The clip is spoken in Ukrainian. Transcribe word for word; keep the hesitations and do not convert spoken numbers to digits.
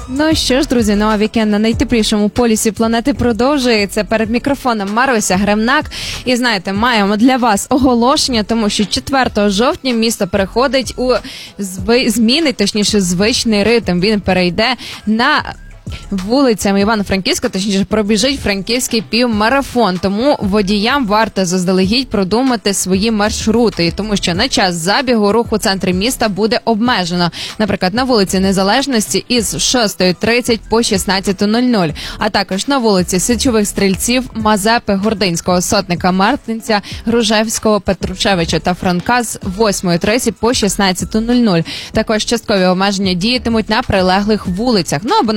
Ну що ж, друзі, нова вікенд на найтеплішому полюсі планети продовжується. Перед мікрофоном Маруся Гремнак. І знаєте, маємо для вас оголошення, тому що четвертого жовтня місто переходить у зви... зміни, точніше, звичний ритм. Він перейде на вулицями Івано-Франківська, точніше, пробіжить франківський півмарафон. Тому водіям варто заздалегідь продумати свої маршрути, тому що на час забігу рух у центрі міста буде обмежено. Наприклад, на вулиці Незалежності із шостої тридцять по шістнадцята нуль нуль, а також на вулиці Січових Стрільців, Мазепи, Гординського, Сотника, Мартинця, Гружевського, Петрушевича та Франка з восьмої тридцять по шістнадцяту нуль нуль. Також часткові обмеження діятимуть на прилеглих вулицях. Ну або